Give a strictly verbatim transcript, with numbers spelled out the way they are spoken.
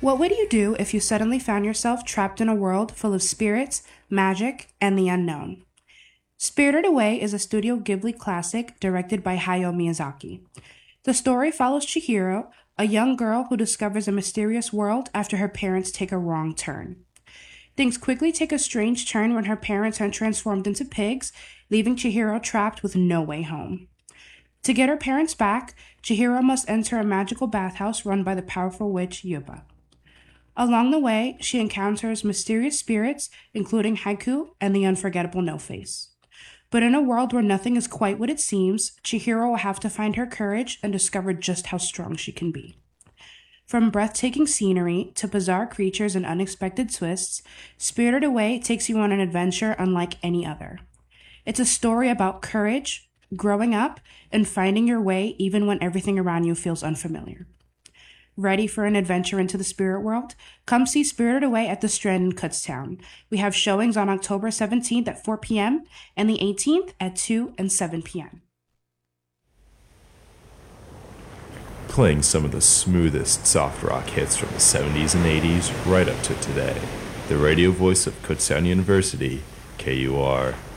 What would you do if you suddenly found yourself trapped in a world full of spirits, magic, and the unknown? Spirited Away is a Studio Ghibli classic directed by Hayao Miyazaki. The story follows Chihiro, a young girl who discovers a mysterious world after her parents take a wrong turn. Things quickly take a strange turn when her parents are transformed into pigs, leaving Chihiro trapped with no way home. To get her parents back, Chihiro must enter a magical bathhouse run by the powerful witch Yuba. Along the way, she encounters mysterious spirits, including Haiku and the unforgettable No-Face. But in a world where nothing is quite what it seems, Chihiro will have to find her courage and discover just how strong she can be. From breathtaking scenery to bizarre creatures and unexpected twists, Spirited Away takes you on an adventure unlike any other. It's a story about courage, growing up, and finding your way even when everything around you feels unfamiliar. Ready for an adventure into the spirit world? Come see Spirited Away at the Strand in Kutztown. We have showings on October seventeenth at four p.m. and the eighteenth at two and seven p.m. Playing some of the smoothest soft rock hits from the seventies and eighties right up to today. The radio voice of Kutztown University, K U R